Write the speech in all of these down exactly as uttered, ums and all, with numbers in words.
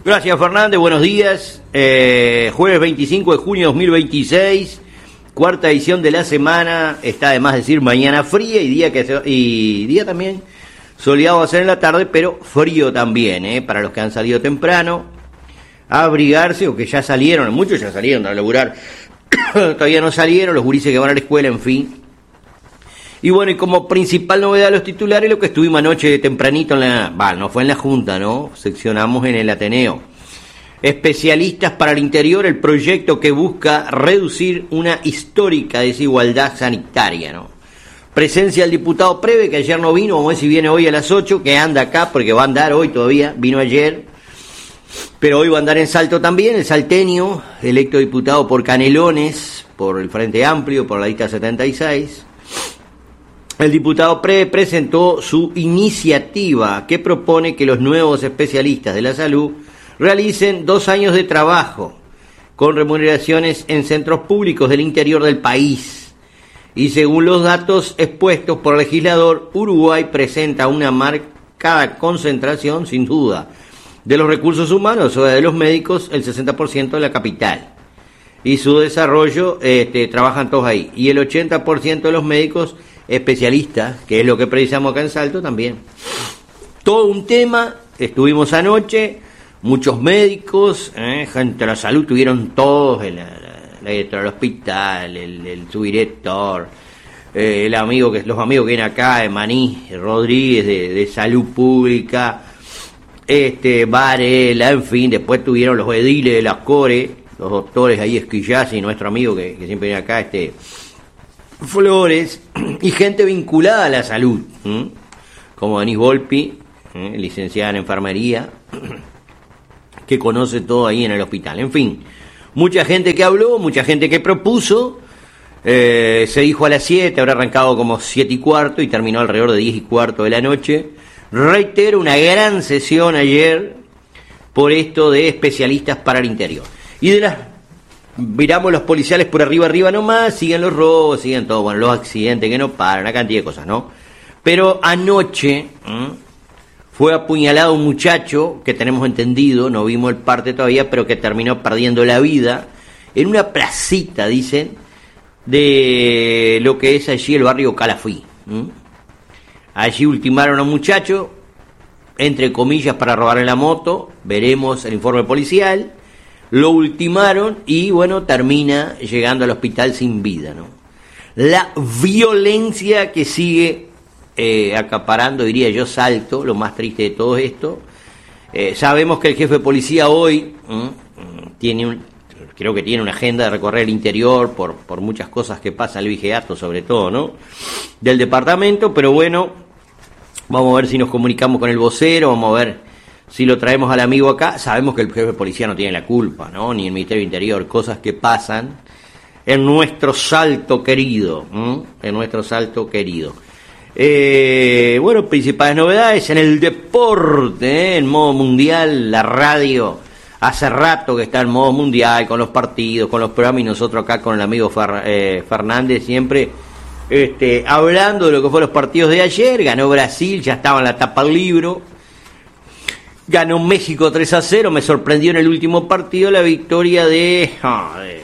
Gracias, Fernández, buenos días. Eh, jueves veinticinco de junio de dos mil veintiséis, cuarta edición de la semana. Está de más decir mañana fría y día, que se, y día también soleado va a ser en la tarde, pero frío también, ¿eh? Para los que han salido temprano, a abrigarse o que ya salieron, muchos ya salieron a laburar, todavía no salieron, los gurises que van a la escuela, en fin. Y bueno, y como principal novedad de los titulares, lo que estuvimos anoche tempranito en la... Va, no fue en la Junta, ¿no? Seccionamos en el Ateneo. Especialistas para el interior, el proyecto que busca reducir una histórica desigualdad sanitaria, ¿no? Presencia del diputado Preve, que ayer no vino, vamos a ver si viene hoy a las ocho, que anda acá, porque va a andar hoy todavía, vino ayer, pero hoy va a andar en Salto también, el salteño, electo diputado por Canelones, por el Frente Amplio, por la lista setenta y seis... El diputado Preve presentó su iniciativa que propone que los nuevos especialistas de la salud realicen dos años de trabajo con remuneraciones en centros públicos del interior del país. Y según los datos expuestos por el legislador, Uruguay presenta una marcada concentración, sin duda, de los recursos humanos, o de los médicos, el sesenta por ciento de la capital. Y su desarrollo, este, trabajan todos ahí. Y el ochenta por ciento de los médicos especialistas, que es lo que precisamos acá en Salto también. Todo un tema, estuvimos anoche, muchos médicos, eh, gente de la salud, tuvieron todos, el, la, la directora del hospital, el, el subdirector, eh, el amigo que los amigos que vienen acá, Emaní Rodríguez de, de Salud Pública, este Varela, en fin, después tuvieron los ediles de las Core, los doctores ahí Esquillasi, nuestro amigo que, que siempre viene acá, este Flores, y gente vinculada a la salud, ¿eh? Como Denise Volpi, ¿eh? licenciada en enfermería, que conoce todo ahí en el hospital. En fin, mucha gente que habló, mucha gente que propuso, eh, se dijo a las siete, habrá arrancado como siete y cuarto y terminó alrededor de diez y cuarto de la noche. Reitero, una gran sesión ayer por esto de especialistas para el interior. Y de las... Miramos los policiales por arriba, arriba nomás, siguen los robos, siguen todo, bueno, los accidentes que no paran, una cantidad de cosas, ¿no? Pero anoche ¿eh? fue apuñalado un muchacho, que tenemos entendido, no vimos el parte todavía, pero que terminó perdiendo la vida, en una placita, dicen, de lo que es allí el barrio Calafí. ¿eh? Allí ultimaron a un muchacho, entre comillas, para robarle la moto, veremos el informe policial. Lo ultimaron y, bueno, termina llegando al hospital sin vida, ¿no? La violencia que sigue eh, acaparando, diría yo, Salto, lo más triste de todo esto. Eh, sabemos que el jefe de policía hoy ¿eh? tiene un, creo que tiene una agenda de recorrer el interior por, por muchas cosas que pasa el vigiato, sobre todo, ¿no? Del departamento, pero bueno, vamos a ver si nos comunicamos con el vocero, vamos a ver si lo traemos al amigo acá. Sabemos que el jefe de policía no tiene la culpa, ¿no? Ni el Ministerio del Interior, cosas que pasan en nuestro Salto querido, ¿eh? en nuestro Salto querido. Eh, bueno, principales novedades en el deporte, ¿eh? en modo mundial, la radio hace rato que está en modo mundial, con los partidos, con los programas, y nosotros acá con el amigo Fer, eh, Fernández siempre este, hablando de lo que fueron los partidos de ayer. Ganó Brasil, ya estaba en la tapa del libro. Ganó México tres a cero, me sorprendió en el último partido la victoria de, oh, de,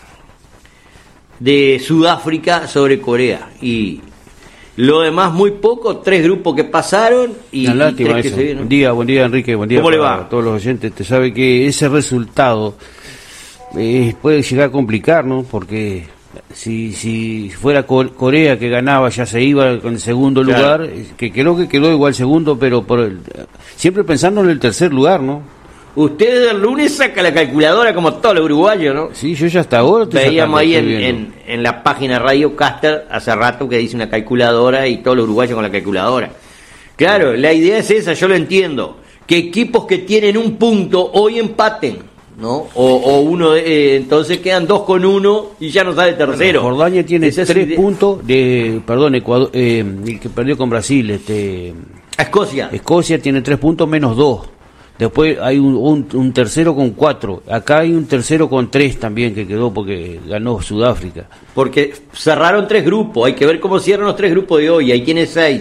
de Sudáfrica sobre Corea. Y lo demás muy poco, tres grupos que pasaron y, Una lástima y tres que eso. se vieron. Buen día, buen día Enrique, buen día para todos los oyentes. Te sabe que ese resultado eh, puede llegar a complicar, ¿no? Porque si si fuera Corea que ganaba, ya se iba con el segundo claro. lugar, que creo que quedó igual segundo, pero por el, siempre pensando en el tercer lugar, ¿no? Usted el lunes saca la calculadora como todos los uruguayos, ¿no? Sí, yo ya hasta ahora estoy veíamos sacando, ahí en, en, en la página Radio Caster hace rato que dice una calculadora y todos los uruguayos con la calculadora. Claro, la idea es esa, yo lo entiendo, que equipos que tienen un punto hoy empaten, ¿no? O, o uno, de, eh, entonces quedan dos con uno y ya no sale tercero. Bueno, Jordania tiene Esa tres de... puntos de, perdón, Ecuador, eh, el que perdió con Brasil, este, a Escocia. Escocia tiene tres puntos menos dos. Después hay un, un, un tercero con cuatro. Acá hay un tercero con tres también que quedó porque ganó Sudáfrica. Porque cerraron tres grupos. Hay que ver cómo cierran los tres grupos de hoy. Ahí tiene seis.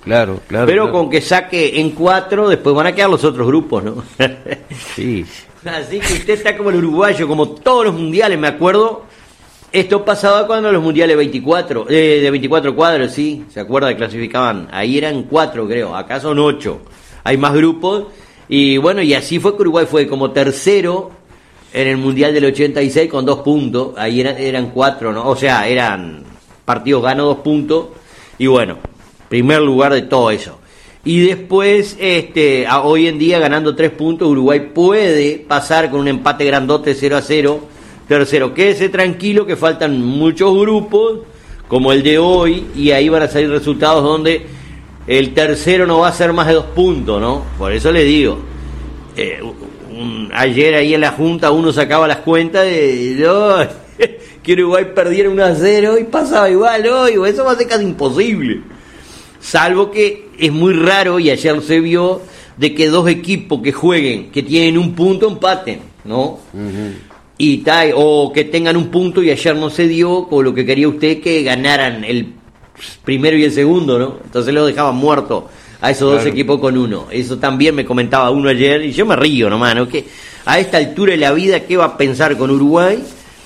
Claro, claro. Pero claro. con que saque en cuatro, después van a quedar los otros grupos, ¿no? Sí. Así que usted está como el uruguayo, como todos los mundiales, me acuerdo. Esto pasaba cuando los mundiales veinticuatro, eh, de veinticuatro cuadros, sí, ¿se acuerda? Clasificaban, ahí eran cuatro, creo, acá son ocho. Hay más grupos, y bueno, y así fue que Uruguay fue como tercero en el mundial del ochenta y seis con dos puntos, ahí eran, eran cuatro, ¿no? O sea, eran partidos ganó dos puntos, y bueno, primer lugar de todo eso. Y después, este, a, hoy en día ganando tres puntos, Uruguay puede pasar con un empate grandote cero a cero. Tercero, quédese tranquilo que faltan muchos grupos, como el de hoy, y ahí van a salir resultados donde el tercero no va a ser más de dos puntos, ¿no? Por eso le digo, eh, un, ayer ahí en la Junta uno sacaba las cuentas de, de oh, que Uruguay perdiera uno a cero y pasaba igual hoy, oh, eso va a ser casi imposible. Salvo que es muy raro, y ayer se vio, de que dos equipos que jueguen, que tienen un punto, empaten, ¿no? Uh-huh. Y tal, o que tengan un punto, y ayer no se dio, con lo que quería usted, que ganaran el primero y el segundo, ¿no? Entonces los dejaban muertos a esos claro. dos equipos con uno. Eso también me comentaba uno ayer, y yo me río nomás, ¿no? Que a esta altura de la vida, ¿qué va a pensar con Uruguay?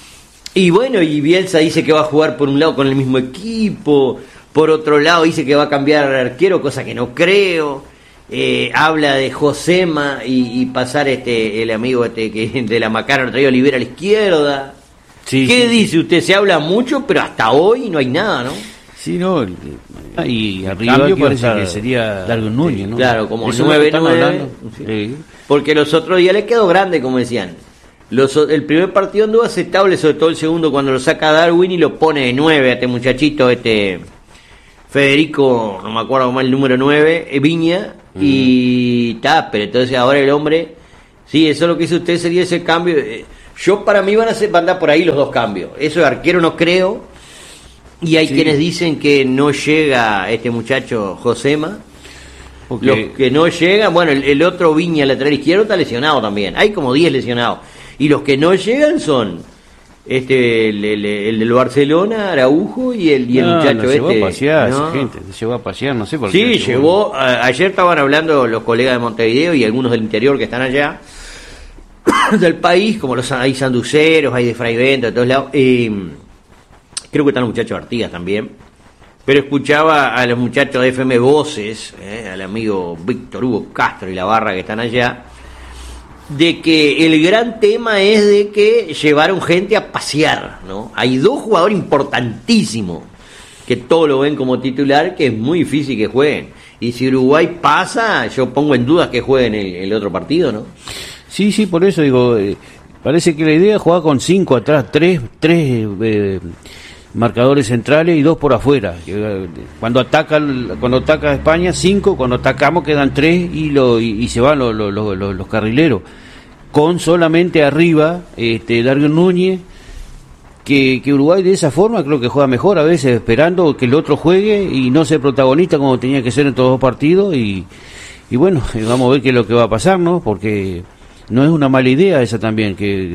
Y bueno, y Bielsa dice que va a jugar por un lado con el mismo equipo, por otro lado dice que va a cambiar arquero, cosa que no creo. Eh, habla de Josema y, y pasar este el amigo este que de la Macara lo traía Olivera a la izquierda. Sí, ¿Qué sí, dice usted? Se habla mucho, pero hasta hoy no hay nada, ¿no? Sí, no. El, y arriba cambio parece que sería Darwin Núñez, ¿no? Claro, como nueve nueve. Sí. Porque los otros días le quedó grande, como decían. Los, el primer partido anduvo aceptable, sobre todo el segundo, cuando lo saca Darwin y lo pone de nueve a este muchachito, este Federico, no me acuerdo cómo es el número nueve, Viña. Y ta, pero entonces ahora el hombre, sí, eso es lo que dice usted, sería ese cambio. Yo para mí van a, ser, van a andar por ahí los dos cambios. Eso de arquero no creo. Y hay sí. quienes dicen que no llega este muchacho Josema. Okay. Los que no llegan, bueno, el, el otro Viña, el lateral izquierdo, está lesionado también. Hay como diez lesionados. Y los que no llegan son este el, el, el del Barcelona, Araujo, y el, y el no, muchacho lo llevó este. A pasear, ¿no? esa gente, se llevó a pasear, no sé por sí, qué. Sí, llevó. A, ayer estaban hablando los colegas de Montevideo y algunos del interior que están allá del país, como los hay sanduceros, hay de Fraivento, de todos lados. Eh, creo que están los muchachos de Artigas también. Pero escuchaba a los muchachos de F M Voces, eh, al amigo Víctor Hugo Castro y la barra que están allá, de que el gran tema es de que llevaron gente a pasear, ¿no? Hay dos jugadores importantísimos que todos lo ven como titular, que es muy difícil que jueguen. Y si Uruguay pasa, yo pongo en duda que jueguen el, el otro partido, ¿no? Sí, sí, por eso digo, eh, parece que la idea es jugar con cinco atrás, tres, tres eh, marcadores centrales y dos por afuera. Cuando ataca cuando ataca España, cinco, cuando atacamos quedan tres y lo y, y se van los, los, los, los carrileros. Con solamente arriba este Darwin Núñez, que, que Uruguay de esa forma creo que juega mejor a veces, esperando que el otro juegue y no ser protagonista como tenía que ser en todos los partidos. Y, y bueno, vamos a ver qué es lo que va a pasar, ¿no? Porque no es una mala idea esa también, que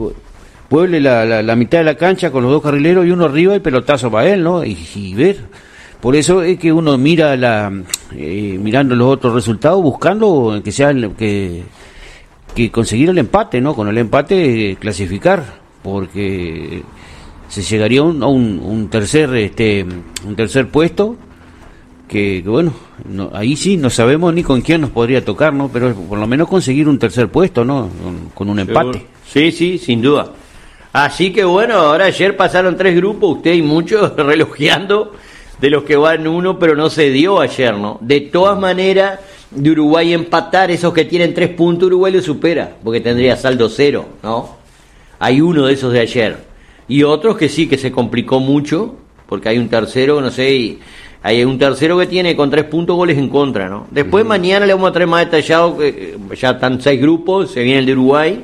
pueble la, la, la mitad de la cancha con los dos carrileros y uno arriba y pelotazo para él, ¿no? Y, y ver. Por eso es que uno mira la eh, mirando los otros resultados, buscando que sea que, que conseguir el empate, ¿no? Con el empate eh, clasificar, porque se llegaría a un, un, un tercer este un tercer puesto que, que bueno, no, ahí sí no sabemos ni con quién nos podría tocar, ¿no? Pero por lo menos conseguir un tercer puesto, ¿no? Con, con un empate. Seguro. Sí, sí, sin duda. Así que bueno, ahora ayer pasaron tres grupos, usted y muchos relojeando de los que van uno, pero no se dio ayer, ¿no? De todas maneras, de Uruguay empatar, esos que tienen tres puntos, Uruguay lo supera, porque tendría saldo cero, ¿no? Hay uno de esos de ayer. Y otros que sí, que se complicó mucho, porque hay un tercero, no sé, y hay un tercero que tiene con tres puntos goles en contra, ¿no? Después uh-huh. mañana le vamos a traer más detallado, que ya están seis grupos, se viene el de Uruguay.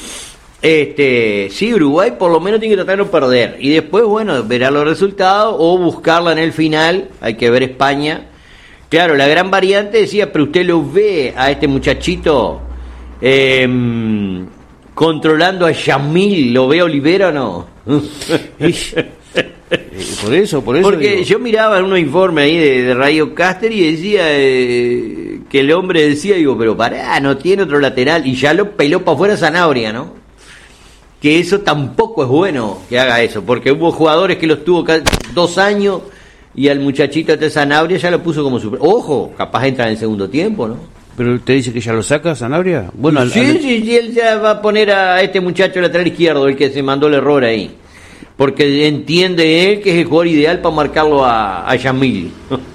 Este, sí, Uruguay por lo menos tiene que tratar de no perder. Y después, bueno, verá los resultados o buscarla en el final. Hay que ver España. Claro, la gran variante decía, pero usted lo ve a este muchachito eh, controlando a Yamil, ¿lo ve a Olivera o no? por eso, por eso. Porque digo. Yo miraba en unos informes ahí de, de Radio Caster y decía eh, que el hombre decía, digo, pero pará, no tiene otro lateral. Y ya lo peló para afuera Sanabria, ¿no? Que eso tampoco es bueno que haga eso, porque hubo jugadores que los tuvo dos años y al muchachito de Sanabria ya lo puso como super. Ojo, capaz entra en el segundo tiempo, ¿no? Pero usted dice que ya lo saca Sanabria. Bueno, sí, al, al... sí, sí, él ya va a poner a este muchacho lateral izquierdo, el que se mandó el error ahí. Porque entiende él que es el jugador ideal para marcarlo a, a Yamil.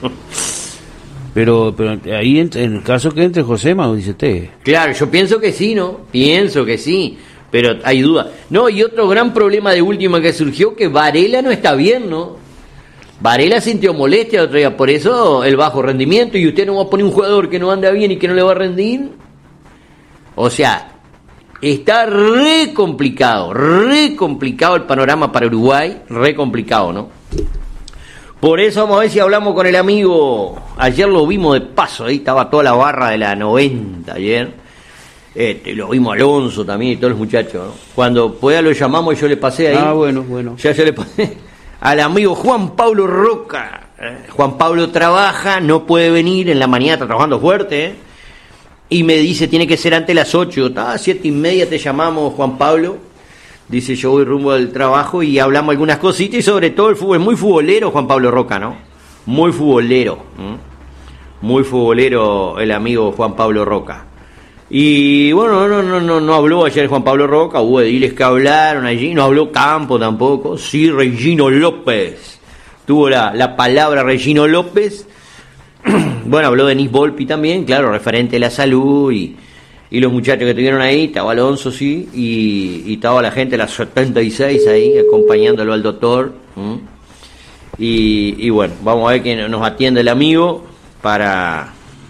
pero pero ahí en, en el caso que entre Josema, dice usted. Claro, yo pienso que sí, ¿no? Pienso que sí, pero hay duda. No, y otro gran problema de última que surgió, que Varela no está bien, ¿no? Varela sintió molestia el otro día, por eso el bajo rendimiento, y usted no va a poner un jugador que no anda bien y que no le va a rendir. O sea, está re complicado, re complicado el panorama para Uruguay, re complicado, ¿no? Por eso vamos a ver si hablamos con el amigo, ayer lo vimos de paso, ahí estaba toda la barra de la noventa ayer, este, lo vimos a Alonso también y todos los muchachos, ¿no? Cuando pueda lo llamamos y yo le pasé ahí. Ah, bueno, bueno. Ya yo le pasé al amigo Juan Pablo Roca. Eh, Juan Pablo trabaja, no puede venir, en la mañana está trabajando fuerte, ¿eh? Y me dice, tiene que ser antes de las ocho. Ah, siete y media te llamamos, Juan Pablo. Dice, yo voy rumbo al trabajo y hablamos algunas cositas y sobre todo el fútbol. Muy futbolero Juan Pablo Roca, ¿no? Muy futbolero. ¿eh? Muy futbolero el amigo Juan Pablo Roca. Y bueno, no, no, no, no habló ayer Juan Pablo Roca, hubo ediles que hablaron allí, no habló Campo tampoco. Sí, Regino López. Tuvo la, la palabra Regino López. Bueno, habló Denis Volpi también, claro, referente a la salud y, y los muchachos que estuvieron ahí, estaba Alonso, sí, y, y estaba la gente, las setenta y seis ahí, acompañándolo al doctor. ¿Mm? Y, y bueno, vamos a ver que nos atiende el amigo para,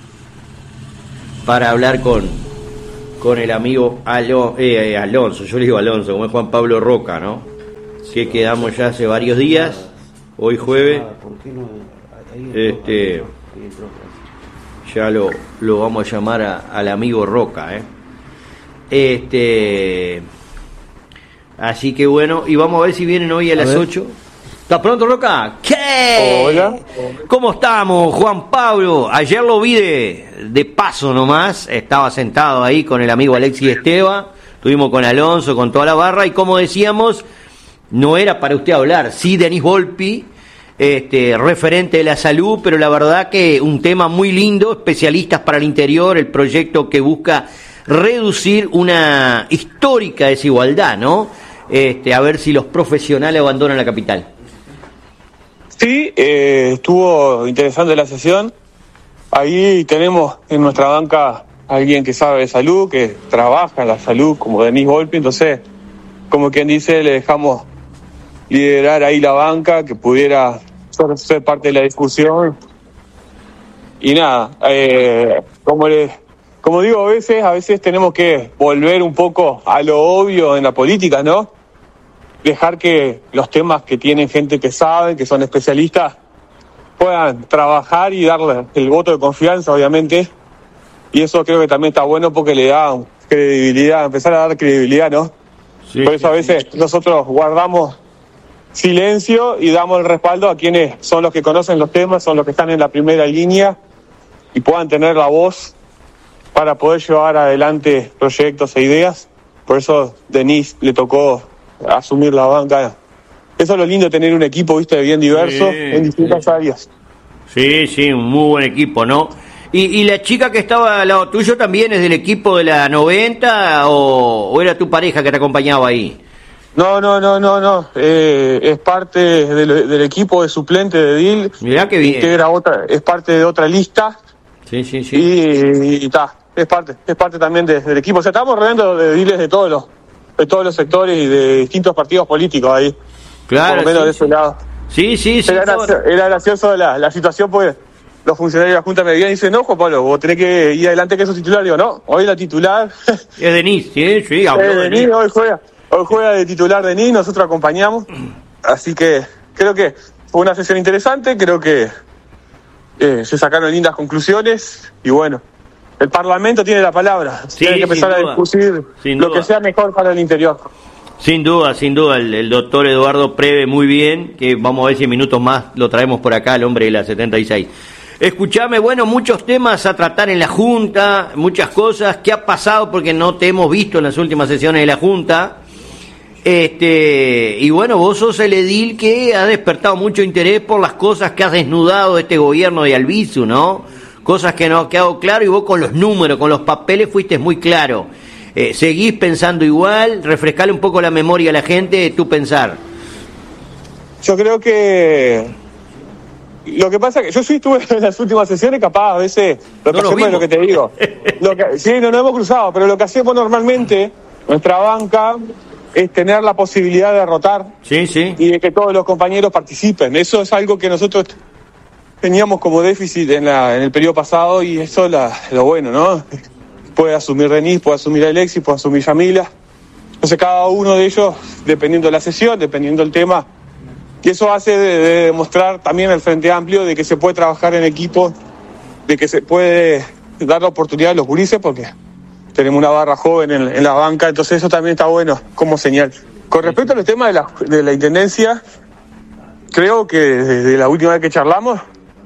para hablar con, con el amigo Alo, eh, Alonso, yo le digo Alonso, como es Juan Pablo Roca, ¿no? Que quedamos ya hace varios días, hoy jueves, este... ya lo, lo vamos a llamar a, al amigo Roca, ¿eh? Este, así que bueno, y vamos a ver si vienen hoy a, a las ocho. ¿Estás pronto, Roca? ¿Qué? Hola. ¿Cómo estamos, Juan Pablo? Ayer lo vi de, de paso nomás, estaba sentado ahí con el amigo Alexis Esteva, estuvimos con Alonso, con toda la barra, y como decíamos, no era para usted hablar, sí, Denis Volpi, Este, referente de la salud, pero la verdad que un tema muy lindo, especialistas para el interior, el proyecto que busca reducir una histórica desigualdad, ¿no? Este, a ver si los profesionales abandonan la capital. Sí, eh, estuvo interesante la sesión. Ahí tenemos en nuestra banca a alguien que sabe de salud, que trabaja en la salud, como Denis Volpi, entonces, como quien dice, le dejamos liderar ahí la banca, que pudiera ser, ser parte de la discusión. Y nada, eh, como le, como digo a veces, a veces tenemos que volver un poco a lo obvio en la política, ¿no? Dejar que los temas que tienen gente que sabe, que son especialistas, puedan trabajar y darle el voto de confianza, obviamente. Y eso creo que también está bueno porque le da credibilidad, empezar a dar credibilidad, ¿no? Sí, Por eso a veces sí. nosotros guardamos silencio y damos el respaldo a quienes son los que conocen los temas, son los que están en la primera línea y puedan tener la voz para poder llevar adelante proyectos e ideas. Por eso Denis le tocó asumir la banca. Eso es lo lindo de tener un equipo, viste, bien diverso, sí, en distintas sí. áreas. Sí, sí, un muy buen equipo, ¿no? ¿Y, y la chica que estaba al lado tuyo también es del equipo de la noventa o, o era tu pareja que te acompañaba ahí? No, no, no, no, no. Eh, es parte del, del equipo de suplente de D I L. Mirá que bien. Integra otra, es parte de otra lista. Sí, sí, sí. Y está, es parte, es parte también de, del equipo. O sea, estamos rodeando de D I Ls de todos los, de todos los sectores y de distintos partidos políticos ahí. Claro. Por lo menos sí, de ese sí. lado. Sí, sí, sí. Era, gracioso, era gracioso la, la situación porque los funcionarios de la Junta me vienen y dicen, no, Juan Pablo, vos tenés que ir adelante que sos titular. Digo, no, hoy la titular. Es Denis, sí, sí, habló es Denis, hoy juega. Hoy juega de titular Denis, nosotros acompañamos. Así que creo que fue una sesión interesante, creo que eh, se sacaron lindas conclusiones y bueno, el Parlamento tiene la palabra. Sí, tiene que empezar a discutir lo que sea mejor para el interior. Sin duda, sin duda, el, el doctor Eduardo Preve muy bien, que vamos a ver si en minutos más lo traemos por acá, el hombre de la setenta y seis. Escuchame, bueno, muchos temas a tratar en la Junta, muchas cosas. ¿Qué ha pasado? Porque no te hemos visto en las últimas sesiones de la Junta. Este, y bueno, vos sos el edil que ha despertado mucho interés por las cosas que has desnudado este gobierno de Albizu, ¿no? Cosas que no ha quedado claro, y vos con los números, con los papeles fuiste muy claro. Eh, ¿Seguís pensando igual? Refrescale un poco la memoria a la gente, tu pensar. Yo creo que lo que pasa es que yo sí estuve en las últimas sesiones, capaz a veces lo que no hacemos es lo que te digo. Lo que, sí, no nos hemos cruzado, pero lo que hacemos normalmente, nuestra banca, es tener la posibilidad de rotar, sí, sí, y de que todos los compañeros participen. Eso es algo que nosotros teníamos como déficit en, la, en el periodo pasado, y eso es la, lo bueno, ¿no? Puede asumir Denis, puede asumir Alexis, puede asumir Yamila. Entonces cada uno de ellos, dependiendo de la sesión, dependiendo del tema, y eso hace de, de demostrar también al Frente Amplio de que se puede trabajar en equipo, de que se puede dar la oportunidad a los gurises, porque tenemos una barra joven en, en la banca, entonces eso también está bueno como señal. Con respecto al tema de la, de la Intendencia, creo que desde la última vez que charlamos,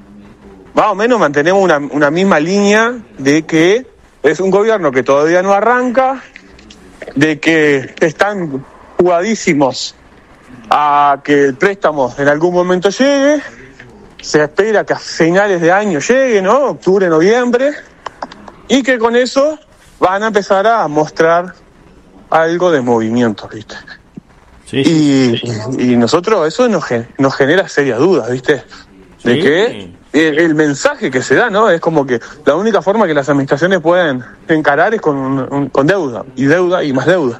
más o menos mantenemos una, una misma línea de que es un gobierno que todavía no arranca, de que están jugadísimos a que el préstamo en algún momento llegue, se espera que a finales de año llegue, ¿no? Octubre, noviembre, y que con eso van a empezar a mostrar algo de movimiento, ¿viste? Sí, sí, y, sí. y nosotros, eso nos, nos genera serias dudas, ¿viste? De sí. que el, el mensaje que se da, ¿no? Es como que la única forma que las administraciones pueden encarar es con, un, con deuda, y deuda, y más deuda.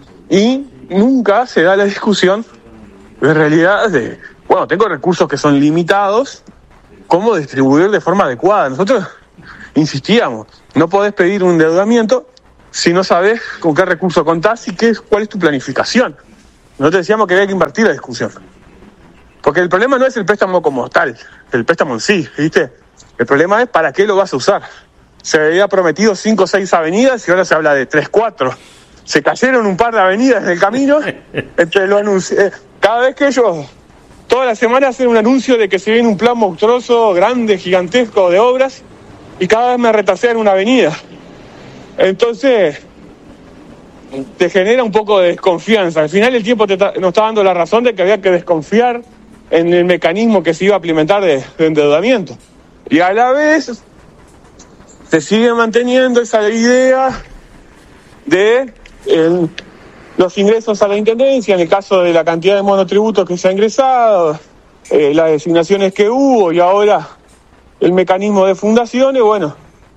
Y nunca se da la discusión, de realidad, de, bueno, tengo recursos que son limitados, ¿cómo distribuir de forma adecuada? Nosotros insistíamos, no podés pedir un endeudamiento si no sabés con qué recurso contás y qué, cuál es tu planificación. Nosotros decíamos que había que invertir la discusión. Porque el problema no es el préstamo como tal, el préstamo en sí, ¿viste? El problema es para qué lo vas a usar. Se había prometido cinco o seis avenidas y ahora se habla de tres, cuatro. Se cayeron un par de avenidas en el camino. Entre los anuncios. Cada vez que ellos, toda la semana, hacen un anuncio de que se viene un plan monstruoso, grande, gigantesco de obras, y cada vez me retrasean una avenida. Entonces, te genera un poco de desconfianza. Al final el tiempo te ta- nos está dando la razón de que había que desconfiar en el mecanismo que se iba a implementar de, de endeudamiento. Y a la vez se sigue manteniendo esa idea de el, los ingresos a la Intendencia, en el caso de la cantidad de monotributos que se ha ingresado, eh, las designaciones que hubo, y ahora el mecanismo de fundaciones. Bueno,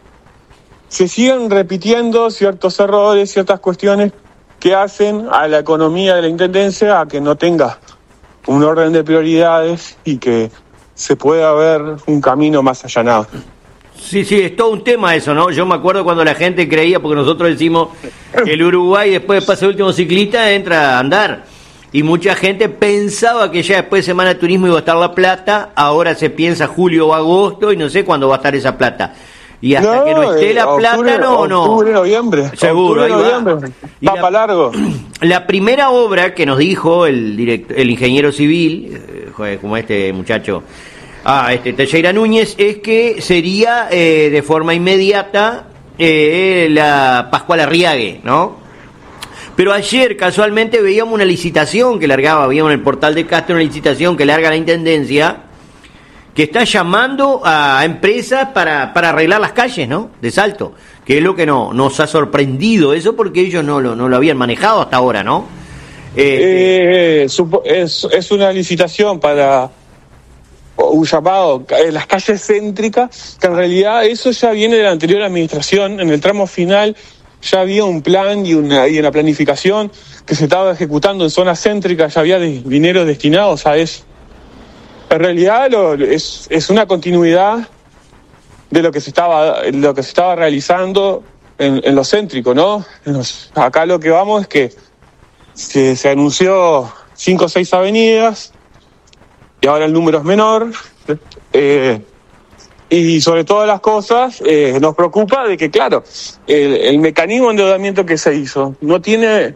se siguen repitiendo ciertos errores, ciertas cuestiones que hacen a la economía de la Intendencia a que no tenga un orden de prioridades y que se pueda ver un camino más allanado. Sí, sí, es todo un tema eso, ¿no? Yo me acuerdo cuando la gente creía, porque nosotros decimos que el Uruguay, después de pasar el último ciclista, entra a andar. Y mucha gente pensaba que ya después de Semana de Turismo iba a estar la plata, ahora se piensa julio o agosto y no sé cuándo va a estar esa plata. Y hasta no, que no esté la octubre, plata, no, no. Octubre, noviembre. Seguro, octubre, ahí noviembre. Va para largo. La primera obra que nos dijo el direct, el ingeniero civil, eh, joder, como este muchacho, ah, este Teixeira Núñez, es que sería eh, de forma inmediata eh, la Pascual Arriague, ¿no? Pero ayer casualmente veíamos una licitación que largaba, veíamos en el portal de Castro una licitación que larga la Intendencia, que está llamando a empresas para, para arreglar las calles, ¿no? De Salto, que es lo que no, nos ha sorprendido eso, porque ellos no lo, no lo habían manejado hasta ahora, ¿no? Eh, eh, es, es una licitación para un llamado en las calles céntricas, que en realidad eso ya viene de la anterior administración. En el tramo final ya había un plan y una, y una planificación que se estaba ejecutando en zonas céntricas, ya había de, dinero destinados a eso. En realidad lo, es, es una continuidad de lo que se estaba, lo que se estaba realizando en, en lo céntrico, ¿no? En los, acá lo que vamos es que se, se anunció cinco o seis avenidas y ahora el número es menor. Eh, y sobre todas las cosas eh, nos preocupa de que, claro, el, el mecanismo de endeudamiento que se hizo no tiene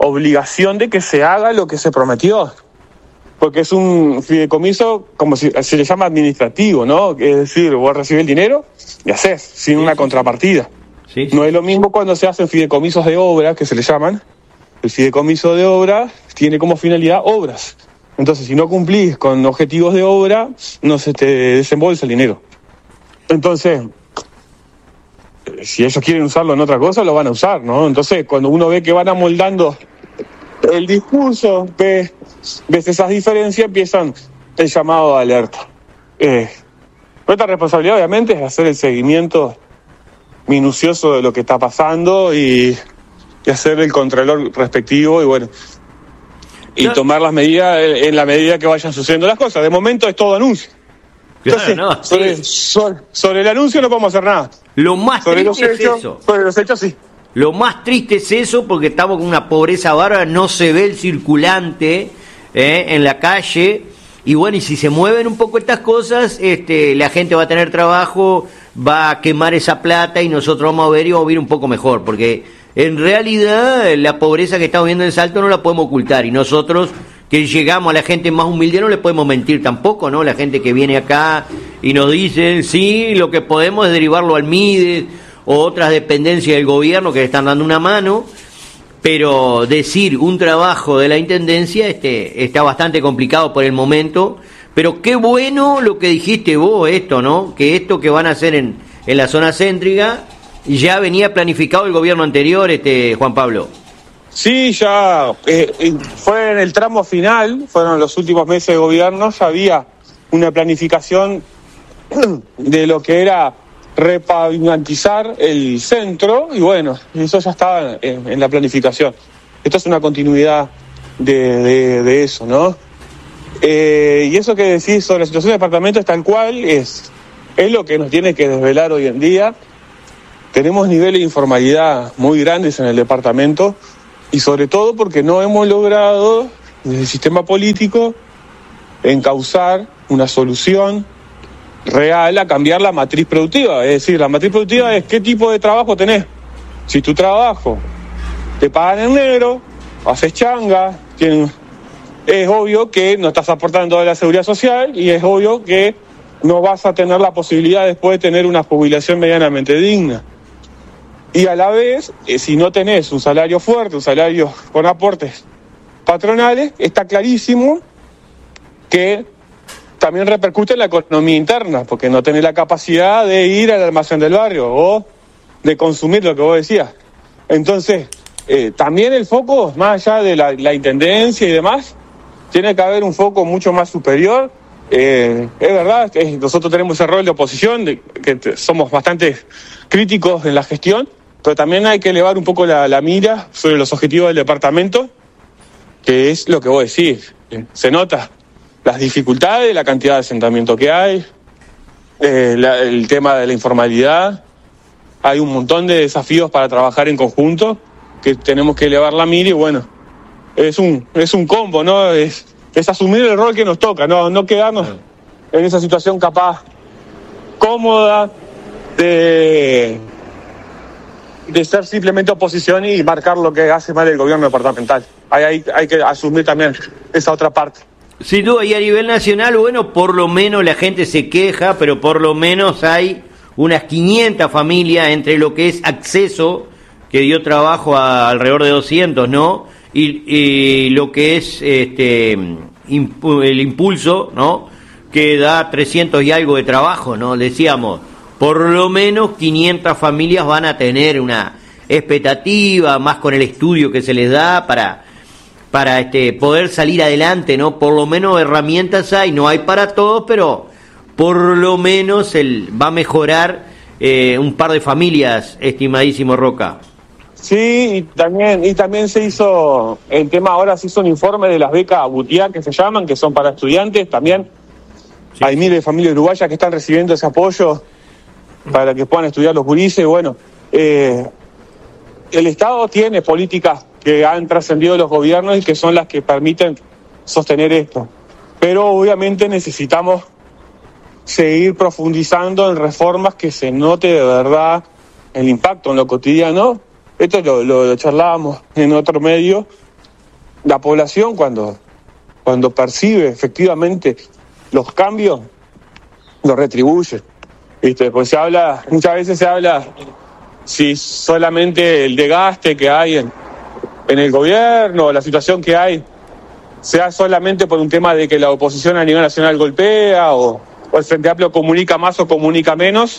obligación de que se haga lo que se prometió, porque es un fideicomiso, como si, se le llama administrativo, ¿no? Es decir, vos recibís el dinero y hacés, sin una contrapartida. Sí, sí. No es lo mismo cuando se hacen fideicomisos de obra, que se le llaman. El fideicomiso de obra tiene como finalidad obras. Entonces, si no cumplís con objetivos de obra, no se te desembolsa el dinero. Entonces, si ellos quieren usarlo en otra cosa, lo van a usar, ¿no? Entonces, cuando uno ve que van amoldando el discurso, ves, ves esas diferencias, empiezan el llamado de alerta. Eh, nuestra responsabilidad, obviamente, es hacer el seguimiento minucioso de lo que está pasando y, y hacer el control respectivo y bueno, y no. tomar las medidas en la medida que vayan sucediendo las cosas. De momento es todo anuncio. Entonces, claro, no, sobre, sí. sobre, sobre el anuncio no podemos hacer nada. Lo más sobre triste los hechos, es eso. Sobre los hechos sí. Lo más triste es eso, porque estamos con una pobreza bárbara, no se ve el circulante eh, en la calle, y bueno, y si se mueven un poco estas cosas, este, la gente va a tener trabajo, va a quemar esa plata y nosotros vamos a ver y vamos a vivir un poco mejor, porque en realidad la pobreza que estamos viendo en Salto no la podemos ocultar, y nosotros que llegamos a la gente más humilde no le podemos mentir tampoco, ¿no? La gente que viene acá y nos dice, sí, lo que podemos es derivarlo al MIDES o otras dependencias del gobierno que le están dando una mano, pero decir un trabajo de la Intendencia este, está bastante complicado por el momento, pero qué bueno lo que dijiste vos, esto, ¿no? Que esto que van a hacer en, en la zona céntrica ya venía planificado el gobierno anterior, este Juan Pablo. Sí, ya eh, fue en el tramo final, fueron los últimos meses de gobierno, ya había una planificación de lo que era repavimentizar el centro y bueno, eso ya estaba en, en la planificación. Esto es una continuidad de, de, de eso, ¿no? Eh, y eso que decís sobre la situación del departamento es tal cual, es, es lo que nos tiene que desvelar hoy en día. Tenemos niveles de informalidad muy grandes en el departamento y sobre todo porque no hemos logrado desde el sistema político encauzar una solución real a cambiar la matriz productiva. Es decir, la matriz productiva es qué tipo de trabajo tenés. Si tu trabajo te pagan en negro, haces changa, tienes, es obvio que no estás aportando a la seguridad social y es obvio que no vas a tener la posibilidad después de tener una jubilación medianamente digna. Y a la vez, eh, si no tenés un salario fuerte, un salario con aportes patronales, está clarísimo que también repercute en la economía interna, porque no tenés la capacidad de ir al almacén del barrio o de consumir lo que vos decías. Entonces, eh, también el foco, más allá de la, la intendencia y demás, tiene que haber un foco mucho más superior. Eh, es verdad, es, nosotros tenemos ese rol de oposición, de, que te, somos bastante críticos en la gestión, pero también hay que elevar un poco la, la mira sobre los objetivos del departamento, que es lo que vos decís. Eh, se nota las dificultades, la cantidad de asentamiento que hay, eh, la, el tema de la informalidad. Hay un montón de desafíos para trabajar en conjunto, que tenemos que elevar la mira y bueno, es un es un combo, ¿no? Es, es asumir el rol que nos toca, no, no quedarnos en esa situación capaz cómoda de, de ser simplemente oposición y marcar lo que hace mal el gobierno departamental. Hay, hay, hay que asumir también esa otra parte. Sin duda, y a nivel nacional, bueno, por lo menos la gente se queja, pero por lo menos hay unas quinientas familias entre lo que es acceso, que dio trabajo a alrededor de doscientos, ¿no? Y, y lo que es este impu- el impulso, ¿no? Que da trescientos y algo de trabajo, ¿no? Decíamos, por lo menos quinientas familias van a tener una expectativa, más con el estudio que se les da para... para este poder salir adelante, ¿no? Por lo menos herramientas hay, no hay para todos, pero por lo menos el, va a mejorar eh, un par de familias, estimadísimo Roca. Sí, y también, y también se hizo, el tema ahora se hizo un informe de las becas Butiá, que se llaman, que son para estudiantes, también sí. Hay miles de familias uruguayas que están recibiendo ese apoyo para que puedan estudiar los gurises. Bueno, eh, el Estado tiene políticas que han trascendido los gobiernos y que son las que permiten sostener esto. Pero obviamente necesitamos seguir profundizando en reformas que se note de verdad el impacto en lo cotidiano. Esto lo, lo, lo charlábamos en otro medio, la población cuando, cuando percibe efectivamente los cambios, los retribuye. ¿Viste? Pues se habla, muchas veces se habla si solamente el desgaste que hay en, en el gobierno, la situación que hay, sea solamente por un tema de que la oposición a nivel nacional golpea o, o el Frente Amplio comunica más o comunica menos.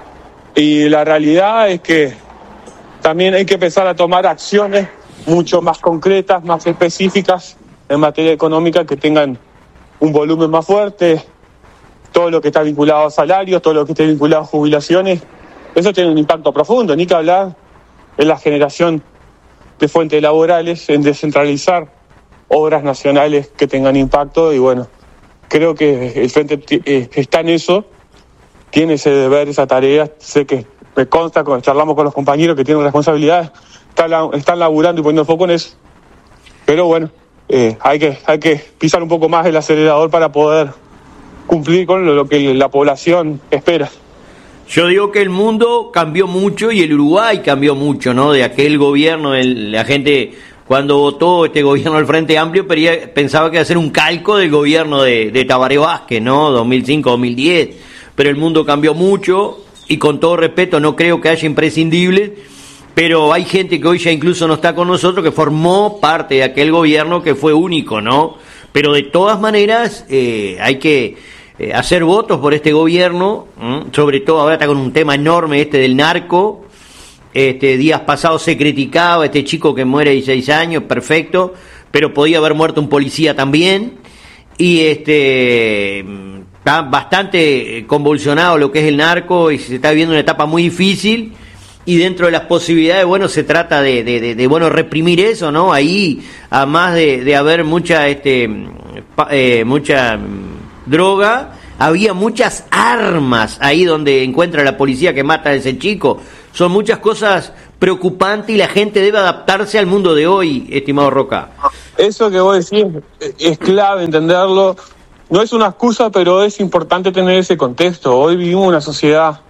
Y la realidad es que también hay que empezar a tomar acciones mucho más concretas, más específicas en materia económica que tengan un volumen más fuerte. Todo lo que está vinculado a salarios, todo lo que esté vinculado a jubilaciones, eso tiene un impacto profundo. Ni que hablar en la generación de fuentes laborales, en descentralizar obras nacionales que tengan impacto. Y bueno, creo que el Frente está en eso, tiene ese deber, esa tarea. Sé que me consta, cuando charlamos con los compañeros que tienen responsabilidades, están, están laburando y poniendo foco en eso. Pero bueno, eh, hay que, hay que pisar un poco más el acelerador para poder cumplir con lo, lo que la población espera. Yo digo que el mundo cambió mucho y el Uruguay cambió mucho, ¿no? De aquel gobierno, el, la gente cuando votó este gobierno del Frente Amplio pensaba que iba a ser un calco del gobierno de, de Tabaré Vázquez, ¿no? dos mil cinco, dos mil diez. Pero el mundo cambió mucho y con todo respeto no creo que haya imprescindibles, pero hay gente que hoy ya incluso no está con nosotros que formó parte de aquel gobierno que fue único, ¿no? Pero de todas maneras eh, hay que Eh, hacer votos por este gobierno, ¿eh? Sobre todo ahora está con un tema enorme este del narco. Este días pasados se criticaba este chico que muere de dieciséis años, perfecto, pero podía haber muerto un policía también. Y este está bastante convulsionado lo que es el narco y se está viviendo una etapa muy difícil. Y dentro de las posibilidades, bueno, se trata de, de, de, de bueno, reprimir eso, ¿no? Ahí, además de, de haber mucha, este, pa, eh, mucha droga, había muchas armas ahí donde encuentra la policía que mata a ese chico. Son muchas cosas preocupantes y la gente debe adaptarse al mundo de hoy, estimado Roca. Eso que vos decís es clave entenderlo. No es una excusa, pero es importante tener ese contexto. Hoy vivimos una sociedad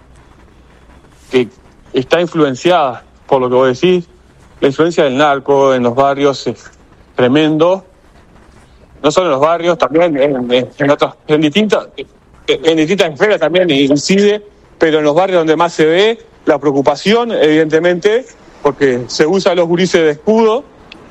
que está influenciada por lo que vos decís. La influencia del narco en los barrios es tremendo. No solo en los barrios, también en, en, en otras, en distintas, en distintas esferas también incide, pero en los barrios donde más se ve la preocupación, evidentemente, porque se usa a los gurises de escudo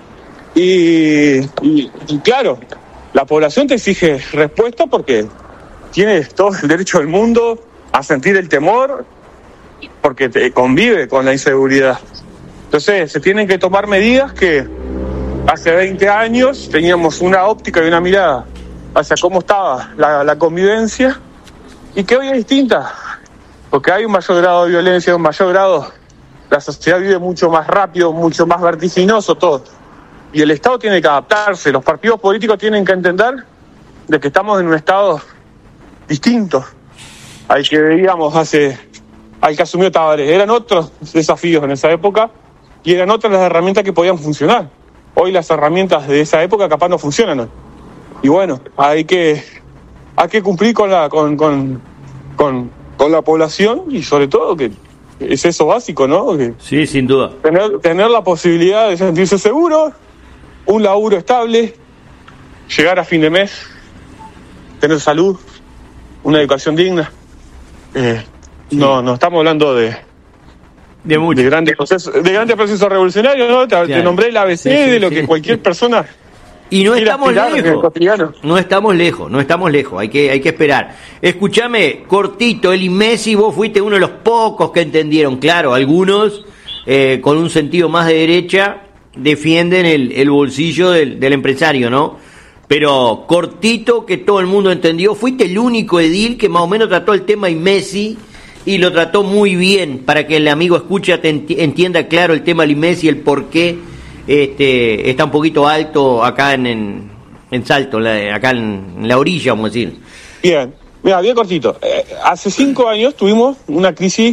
y, y, y claro, la población te exige respuesta porque tiene todo el derecho del mundo a sentir el temor, porque te convive con la inseguridad. Entonces se tienen que tomar medidas que hace veinte años teníamos una óptica y una mirada hacia cómo estaba la, la convivencia y que hoy es distinta, porque hay un mayor grado de violencia, un mayor grado, la sociedad vive mucho más rápido, mucho más vertiginoso todo, y el Estado tiene que adaptarse, los partidos políticos tienen que entender de que estamos en un estado distinto al que veíamos hace, al que asumió Tabaré. Eran otros desafíos en esa época y eran otras las herramientas que podían funcionar. Hoy las herramientas de esa época capaz no funcionan. Y bueno, hay que hay que cumplir con la con, con, con, con la población y sobre todo que es eso básico, ¿no? Que sí, sin duda. Tener, tener la posibilidad de sentirse seguro, un laburo estable, llegar a fin de mes, tener salud, una educación digna. Eh, sí. No, no estamos hablando de De, de grandes procesos, de grandes procesos revolucionarios, ¿no? Te, claro. te nombré el A B C sí, sí, de lo sí. que cualquier persona. Y no estamos lejos. No estamos lejos, no estamos lejos. Hay que, hay que esperar. Escúchame, cortito, Eli Messi, vos fuiste uno de los pocos que entendieron. Claro, algunos eh, con un sentido más de derecha defienden el, el bolsillo del, del empresario, ¿no? Pero cortito, que todo el mundo entendió. Fuiste el único edil que más o menos trató el tema de Messi. Y lo trató muy bien para que el amigo escucha te entienda claro el tema de Messi, el por qué este, está un poquito alto acá en, en, en Salto, la, acá en, en la orilla, vamos a decir. Bien, mira, bien cortito. Eh, hace cinco años tuvimos una crisis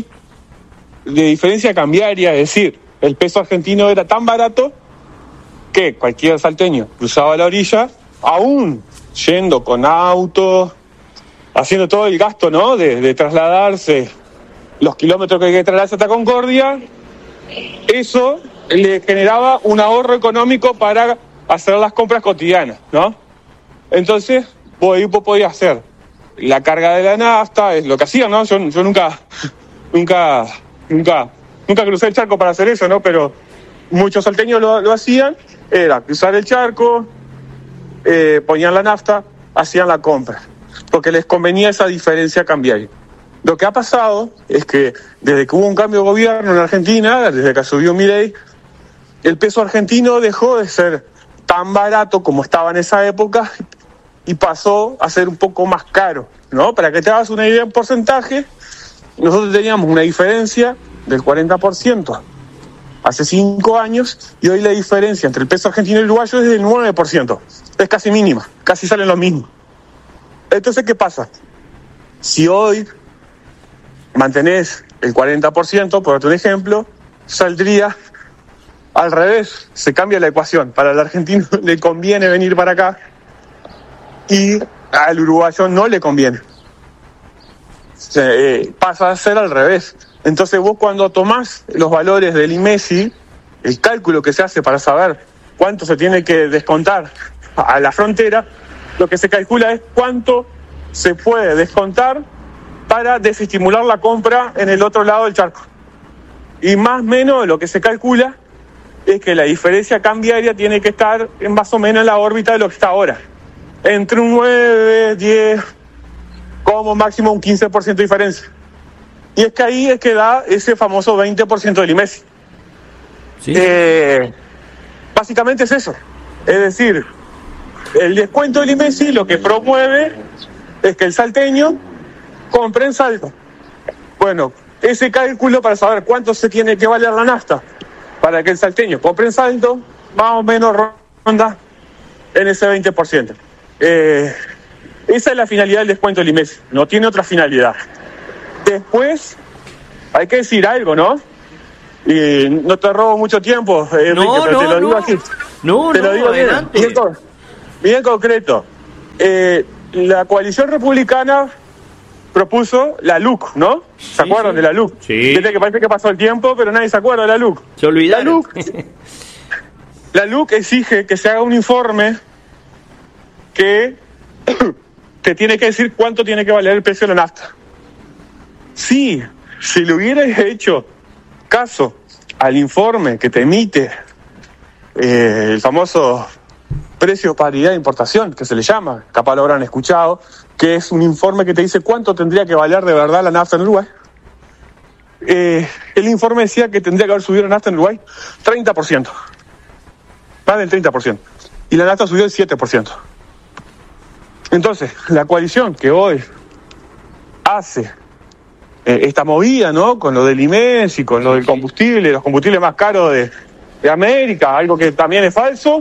de diferencia cambiaria, es decir, el peso argentino era tan barato que cualquier salteño cruzaba la orilla, aún yendo con auto, haciendo todo el gasto, ¿no? De, de trasladarse los kilómetros que hay que trasladarse hasta Concordia, eso le generaba un ahorro económico para hacer las compras cotidianas, ¿no? Entonces, vos ahí vos podías hacer la carga de la nafta, es lo que hacían, ¿no? Yo, yo nunca, nunca, nunca, nunca crucé el charco para hacer eso, ¿no? Pero muchos salteños lo, lo hacían, era cruzar el charco, eh, ponían la nafta, hacían la compra, porque les convenía esa diferencia cambiaria. Lo que ha pasado es que desde que hubo un cambio de gobierno en Argentina, desde que subió Milei, el peso argentino dejó de ser tan barato como estaba en esa época y pasó a ser un poco más caro, ¿no? Para que te hagas una idea en porcentaje, nosotros teníamos una diferencia del cuarenta por ciento hace cinco años y hoy la diferencia entre el peso argentino y el uruguayo es del nueve por ciento. Es casi mínima, casi salen lo mismo. Entonces, ¿qué pasa? Si hoy mantenés el cuarenta por ciento, por otro ejemplo, saldría al revés, se cambia la ecuación. Para el argentino le conviene venir para acá y al uruguayo no le conviene. Se, eh, pasa a ser al revés. Entonces vos cuando tomás los valores del I M E S I, el cálculo que se hace para saber cuánto se tiene que descontar a la frontera, lo que se calcula es cuánto se puede descontar para desestimular la compra en el otro lado del charco. Y más o menos lo que se calcula es que la diferencia cambiaria tiene que estar en más o menos en la órbita de lo que está ahora. Entre un nueve, diez, como máximo un quince por ciento de diferencia. Y es que ahí es que da ese famoso veinte por ciento del I M E S I. Sí. Eh, básicamente es eso. Es decir, el descuento del I M E S I lo que promueve es que el salteño compre en Salto. Bueno, ese cálculo para saber cuánto se tiene que valer la nafta para que el salteño compre en Salto, más o menos ronda en ese veinte por ciento. Eh, esa es la finalidad del descuento del I M E S I, no tiene otra finalidad. Después, hay que decir algo, ¿no? Y no te robo mucho tiempo, Enrique, no, pero no, te lo digo no. así. No, te lo no, digo bien, bien, con, bien concreto. Eh, la coalición republicana propuso la L U C, ¿no? ¿Se sí, acuerdan sí. de la L U C? Sí. Desde que parece que pasó el tiempo, pero nadie se acuerda de la L U C. Se olvidaron. La L U C, la L U C exige que se haga un informe que te tiene que decir cuánto tiene que valer el precio de la nafta. Sí, si le hubieras hecho caso al informe que te emite eh, el famoso precio paridad de importación, que se le llama, capaz lo habrán escuchado, que es un informe que te dice cuánto tendría que valer de verdad la nafta en Uruguay. Eh, el informe decía que tendría que haber subido la nafta en Uruguay treinta por ciento, más del treinta por ciento, y la nafta subió el siete por ciento. Entonces, la coalición que hoy hace eh, esta movida, ¿no? Con lo del I M E S I, con lo del combustible, los combustibles más caros de, de América, algo que también es falso,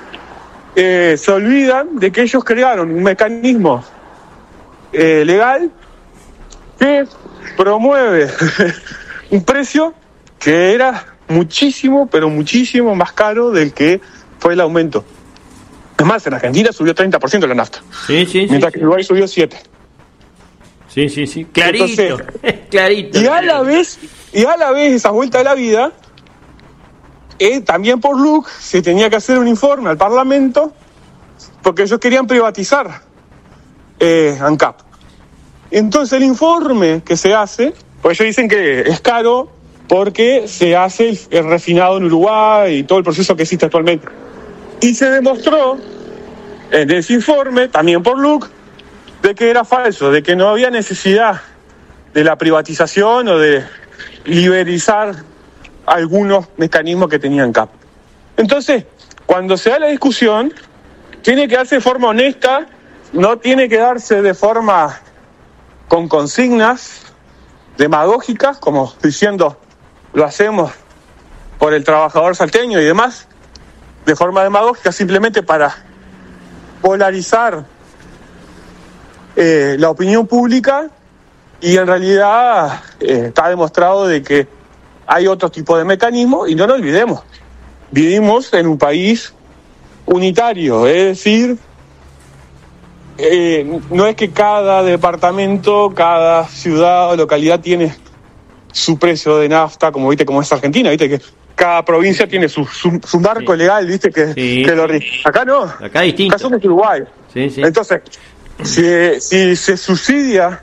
eh, se olvidan de que ellos crearon un mecanismo eh, legal que promueve un precio que era muchísimo, pero muchísimo más caro del que fue el aumento. Es más, en Argentina subió treinta por ciento la nafta. Sí, sí, mientras sí, que Uruguay subió siete. Sí, sí, sí. Clarito. Entonces, clarito. Y a la vez, y a la vez esa vuelta de la vida, eh, también por L U C se tenía que hacer un informe al Parlamento porque ellos querían privatizar eh, ANCAP. Entonces el informe que se hace, pues ellos dicen que es caro porque se hace el, el refinado en Uruguay y todo el proceso que existe actualmente. Y se demostró en ese informe, también por L U C, de que era falso, de que no había necesidad de la privatización o de liberalizar algunos mecanismos que tenían ANCAP. Entonces, cuando se da la discusión, tiene que darse de forma honesta, no tiene que darse de forma con consignas demagógicas, como diciendo, lo hacemos por el trabajador salteño y demás, de forma demagógica, simplemente para polarizar eh, la opinión pública, y en realidad eh, está demostrado de que hay otro tipo de mecanismos, y no nos olvidemos, vivimos en un país unitario, es decir, eh, no es que cada departamento, cada ciudad o localidad tiene su precio de nafta, como viste, como es Argentina, viste que cada provincia tiene su, su, su marco sí. legal, ¿viste? Que, sí. que lo rige. Acá no. Acá es distinto. Acá somos Uruguay. Sí, sí. Entonces, si, si se subsidia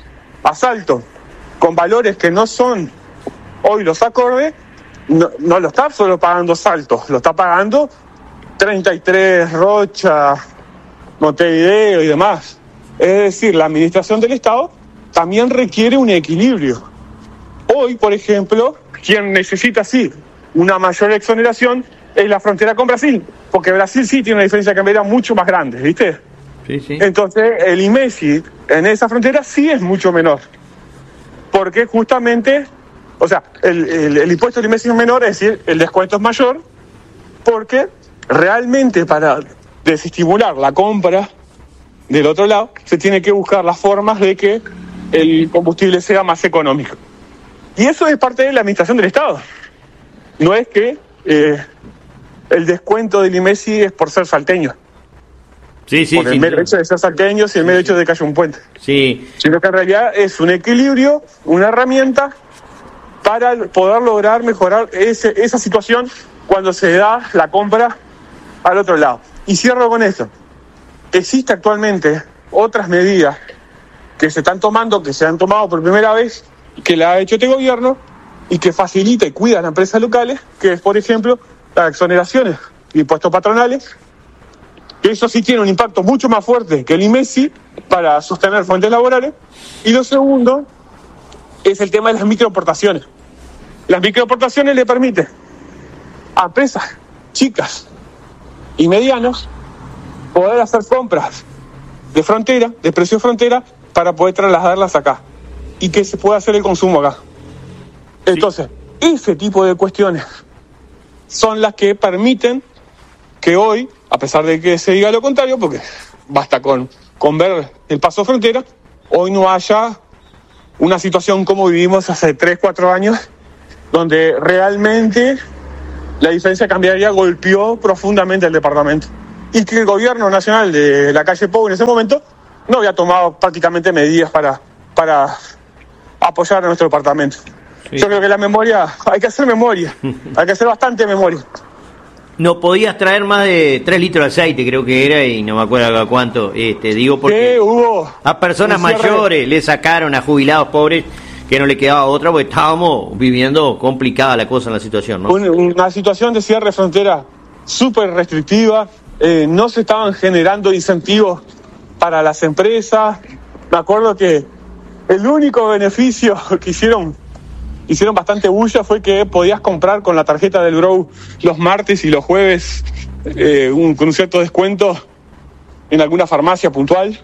asalto con valores que no son hoy los acordes, no, no lo está solo pagando Salto, lo está pagando treinta y tres, Rocha, Montevideo y demás. Es decir, la administración del Estado también requiere un equilibrio. Hoy, por ejemplo, quien necesita sí una mayor exoneración es la frontera con Brasil, porque Brasil sí tiene una diferencia cambiaria mucho más grande, ¿viste? Sí, sí. Entonces, el I M E S I en esa frontera sí es mucho menor, porque justamente, o sea, el, el, el impuesto del I M E S I es menor, es decir, el descuento es mayor, porque realmente para desestimular la compra del otro lado, se tiene que buscar las formas de que el combustible sea más económico. Y eso es parte de la administración del Estado. No es que eh, el descuento del I M E S I es por ser salteño. Sí, sí, por el sí, mero sí. hecho de ser salteños y el mero hecho de que haya un puente. Sí. Sino que en realidad es un equilibrio, una herramienta para poder lograr mejorar ese, esa situación cuando se da la compra al otro lado. Y cierro con esto. Existe actualmente otras medidas que se están tomando, que se han tomado por primera vez, que la ha hecho este gobierno y que facilita y cuida a las empresas locales, que es, por ejemplo, las exoneraciones de impuestos patronales, que eso sí tiene un impacto mucho más fuerte que el I M E S I para sostener fuentes laborales. Y lo segundo es el tema de las microexportaciones. Las microexportaciones le permiten a empresas chicas y medianos poder hacer compras de frontera, de precio frontera, para poder trasladarlas acá y que se pueda hacer el consumo acá. Entonces, sí. ese tipo de cuestiones son las que permiten que hoy, a pesar de que se diga lo contrario, porque basta con, con ver el paso frontera, hoy no haya una situación como vivimos hace tres, cuatro años, donde realmente la diferencia cambiaria golpeó profundamente el departamento. Y que el gobierno nacional de la calle Pou en ese momento no había tomado prácticamente medidas para, para apoyar a nuestro departamento. Sí. Yo creo que la memoria, hay que hacer memoria, hay que hacer bastante memoria. No podías traer más de tres litros de aceite, creo que era, y no me acuerdo a cuánto. Este, digo porque ¿Qué hubo? A personas mayores le sacaron, a jubilados pobres, que no le quedaba otra, porque estábamos viviendo complicada la cosa en la situación, ¿no? Una, una situación de cierre de frontera súper restrictiva, eh, no se estaban generando incentivos para las empresas. Me acuerdo que el único beneficio que hicieron hicieron bastante bulla fue que podías comprar con la tarjeta del Grow los martes y los jueves eh, un, con un cierto descuento en alguna farmacia puntual.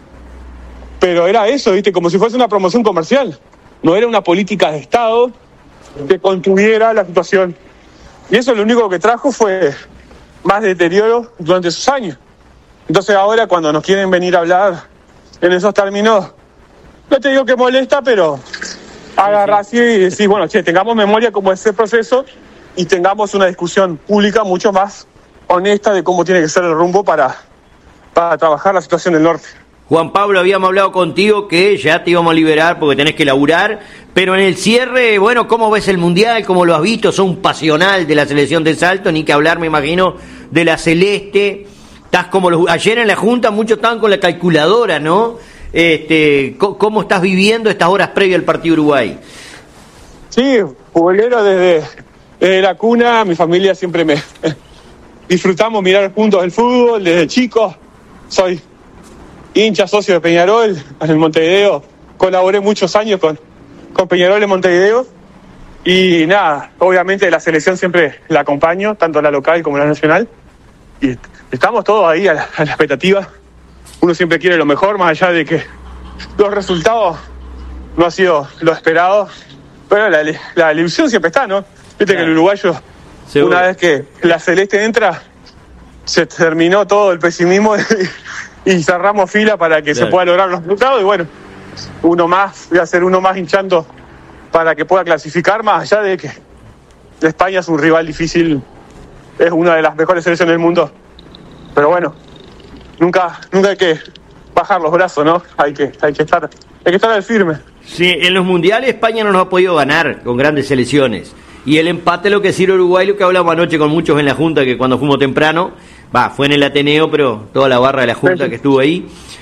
Pero era eso, ¿viste? Como si fuese una promoción comercial. No era una política de Estado que contuviera la situación. Y eso lo único que trajo fue más deterioro durante esos años. Entonces ahora cuando nos quieren venir a hablar en esos términos, no te digo que molesta, pero agarra así y decir, bueno, che, tengamos memoria como ese proceso y tengamos una discusión pública mucho más honesta de cómo tiene que ser el rumbo para, para trabajar la situación del norte. Juan Pablo, habíamos hablado contigo que ya te íbamos a liberar porque tenés que laburar, pero en el cierre, bueno, ¿cómo ves el Mundial? ¿Cómo lo has visto? Sos un pasional de la selección de Salto, ni que hablar, me imagino, de la Celeste. Estás como los, ayer en la Junta muchos estaban con la calculadora, ¿no? Este, ¿cómo estás viviendo estas horas previas al partido Uruguay? Sí, futbolero desde, desde la cuna, mi familia siempre me disfrutamos mirar juntos el fútbol, desde chicos. Soy hincha, socio de Peñarol en el Montevideo, colaboré muchos años con, con Peñarol en Montevideo y nada, obviamente la selección siempre la acompaño, tanto la local como la nacional, y estamos todos ahí a la, a la expectativa. Uno siempre quiere lo mejor, más allá de que los resultados no han sido lo esperado, pero la, la ilusión siempre está, ¿no? Viste claro. Que el uruguayo, seguro, una vez que la Celeste entra, se terminó todo el pesimismo y, y cerramos fila para que claro. se pueda lograr los resultados, y bueno, uno más, voy a ser uno más hinchando para que pueda clasificar, más allá de que España es un rival difícil, es una de las mejores selecciones del mundo, pero bueno, Nunca, nunca hay que bajar los brazos, ¿no? Hay que, hay que estar, hay que estar al firme. Sí, en los mundiales España no nos ha podido ganar con grandes selecciones. y el empate lo que sirve Uruguay, lo que hablamos anoche con muchos en la Junta, que cuando fuimos temprano, va, fue en el Ateneo, pero toda la barra de la Junta que estuvo ahí.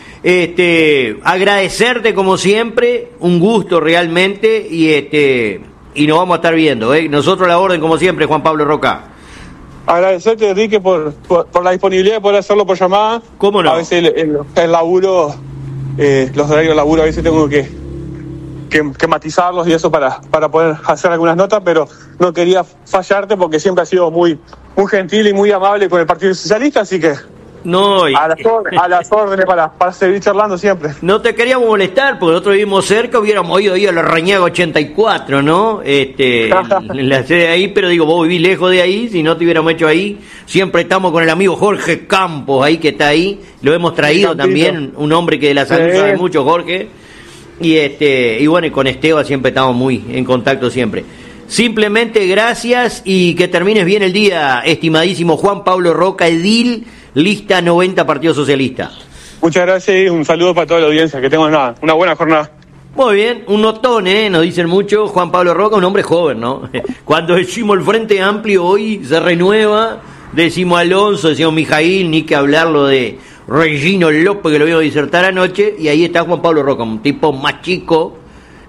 Este, agradecerte como siempre, un gusto realmente, y este y nos vamos a estar viendo, ¿eh? Nosotros a la orden como siempre, Juan Pablo Roca. Agradecerte, Enrique, por, por, por la disponibilidad de poder hacerlo por llamada. ¿Cómo no? A veces el, el, el laburo, eh, los horarios de laburo, a veces tengo que, que, que matizarlos y eso para, para poder hacer algunas notas, pero no quería fallarte porque siempre has sido muy, muy gentil y muy amable con el Partido Socialista, así que no, y... a, las órdenes, a las órdenes para, para seguir charlando siempre. No te queríamos molestar, porque nosotros vivimos cerca, hubiéramos ido ahí a la Rañaga ochenta y cuatro, ¿no? Este, en la sede ahí, pero digo, vos vivís lejos de ahí, si no te hubiéramos hecho ahí. Siempre estamos con el amigo Jorge Campos ahí, que está ahí, lo hemos traído sí, también, un hombre que de la salud sí. sabe mucho, Jorge. Y este y bueno, y con Esteban siempre estamos muy en contacto siempre. Simplemente gracias y que termines bien el día, estimadísimo Juan Pablo Roca, edil, lista noventa Partido Socialista. Muchas gracias y un saludo para toda la audiencia, que tengan una, una buena jornada. Muy bien, un notón, ¿eh? Nos dicen mucho, Juan Pablo Roca, un hombre joven, ¿no? Cuando decimos el Frente Amplio hoy se renueva, decimos Alonso, decimos Mijail, ni que hablar lo de Regino López, que lo vimos disertar anoche, y ahí está Juan Pablo Roca, un tipo más chico,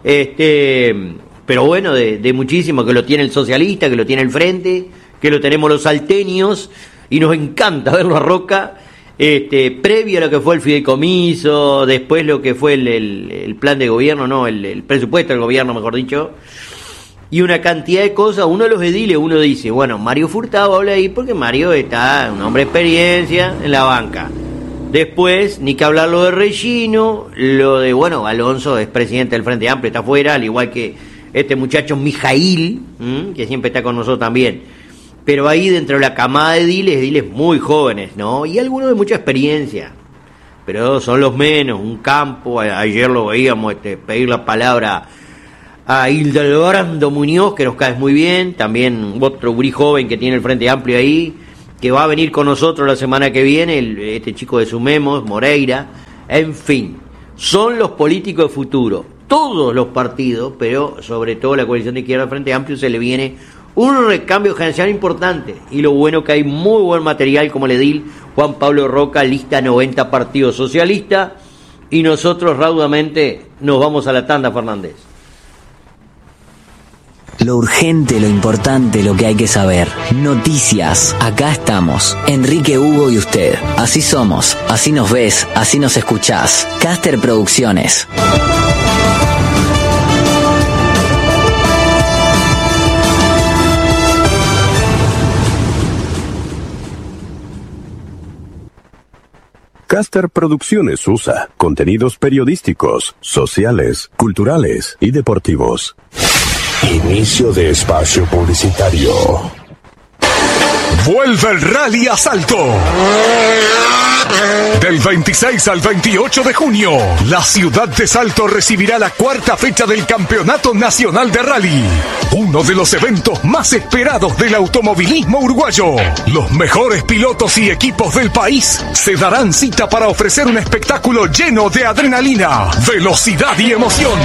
este, pero bueno, de, de muchísimo, que lo tiene el socialista, que lo tiene el Frente, que lo tenemos los salteños, y nos encanta verlo a Roca, este, previo a lo que fue el fideicomiso, después lo que fue el, el, el plan de gobierno, no, el, el presupuesto del gobierno, mejor dicho, y una cantidad de cosas. Uno de los ediles, uno dice, bueno, Mario Furtado habla ahí porque Mario está, un hombre de experiencia en la banca. Después, ni que hablar lo de Regino, lo de, bueno, Alonso es presidente del Frente Amplio, está afuera, al igual que este muchacho Mijail, ¿m? que siempre está con nosotros también. Pero ahí dentro de la camada de ediles, ediles muy jóvenes, ¿no? Y algunos de mucha experiencia, pero son los menos. Un Campo, a- ayer lo veíamos este, pedir la palabra a Hildebrando Muñoz, que nos cae muy bien, también otro gurí joven que tiene el Frente Amplio ahí, que va a venir con nosotros la semana que viene, el, este chico de Sumemos, Moreira, en fin, son los políticos de futuro, todos los partidos, pero sobre todo la coalición de izquierda del Frente Amplio se le viene un recambio generacional importante, y lo bueno que hay muy buen material como el edil Juan Pablo Roca, lista noventa Partido Socialista, y nosotros raudamente nos vamos a la tanda, Fernández. Lo urgente, lo importante, lo que hay que saber. Noticias. Acá estamos. Enrique, Hugo y usted. Así somos. Así nos ves. Así nos escuchás. Caster Producciones. Caster Producciones U S A contenidos periodísticos, sociales, culturales y deportivos. Inicio de espacio publicitario. Vuelve el Rally a Salto. Del veintiséis al veintiocho de junio, la ciudad de Salto recibirá la cuarta fecha del Campeonato Nacional de Rally, uno de los eventos más esperados del automovilismo uruguayo. Los mejores pilotos y equipos del país se darán cita para ofrecer un espectáculo lleno de adrenalina, velocidad y emoción.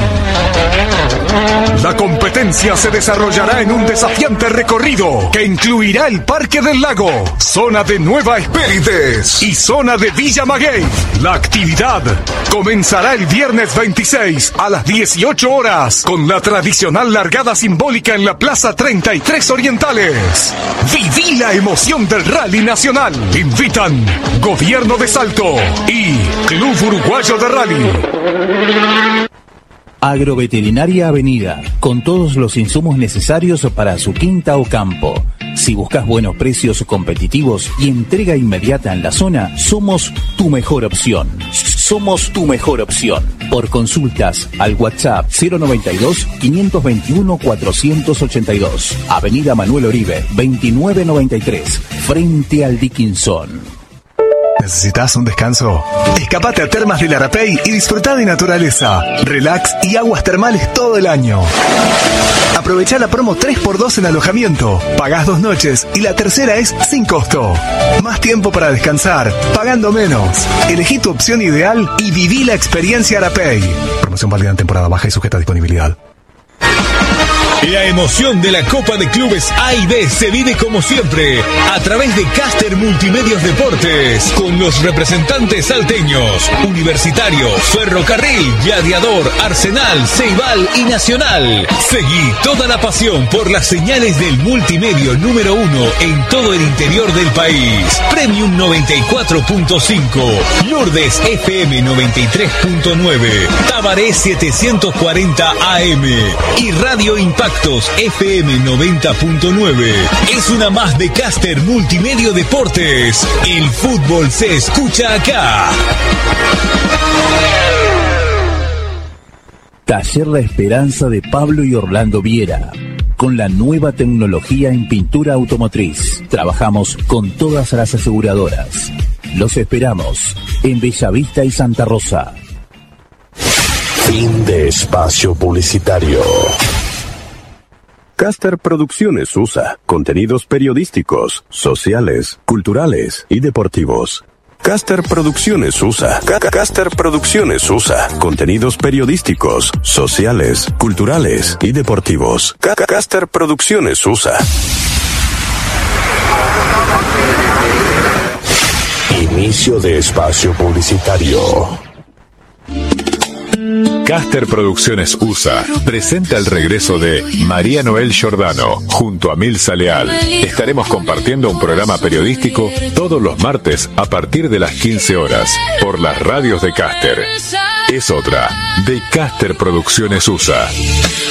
La competencia se desarrollará en un desafiante recorrido que incluirá el Parque del Lago, zona de Nueva Espérides y zona de Villa Maguey. La actividad comenzará el viernes veintiséis a las dieciocho horas con la tradicional largada simbólica en la Plaza treinta y tres Orientales. Viví la emoción del Rally Nacional. Invitan Gobierno de Salto y Club Uruguayo de Rally. Agroveterinaria Avenida, con todos los insumos necesarios para su quinta o campo. Si buscas buenos precios competitivos y entrega inmediata en la zona, somos tu mejor opción. Somos tu mejor opción. Por consultas al WhatsApp cero noventa y dos, quinientos veintiuno, cuatrocientos ochenta y dos. Avenida Manuel Oribe, veintinueve noventa y tres, frente al Dickinson. ¿Necesitas un descanso? Escapate a Termas del Arapey y disfruta de naturaleza, relax y aguas termales todo el año. Aprovecha la promo tres por dos en alojamiento. Pagás dos noches y la tercera es sin costo. Más tiempo para descansar, pagando menos. Elegí tu opción ideal y viví la experiencia Arapey. Promoción válida en temporada baja y sujeta a disponibilidad. La emoción de la Copa de Clubes A y B se vive como siempre a través de Caster Multimedios Deportes, con los representantes salteños, Universitario, Ferrocarril, Gladiador, Arsenal, Ceibal y Nacional. Seguí toda la pasión por las señales del multimedio número uno en todo el interior del país. Premium noventa y cuatro punto cinco, Lourdes F M noventa y tres punto nueve, Tabaré setecientos cuarenta A M y Radio Impactos F M noventa punto nueve. Es una más de Caster Multimedio Deportes. El fútbol se escucha acá. Taller La Esperanza de Pablo y Orlando Viera. Con la nueva tecnología en pintura automotriz. Trabajamos con todas las aseguradoras. Los esperamos en Bellavista y Santa Rosa. Fin de espacio publicitario. Caster Producciones U S A. Contenidos periodísticos, sociales, culturales y deportivos. Caster Producciones U S A. Caster Producciones U S A. Contenidos periodísticos, sociales, culturales y deportivos. Caster Producciones U S A. Inicio de espacio publicitario. Caster Producciones U S A presenta el regreso de María Noel Giordano junto a Milza Leal. Estaremos compartiendo un programa periodístico todos los martes a partir de las quince horas por las radios de Caster. Es otra de Caster Producciones U S A.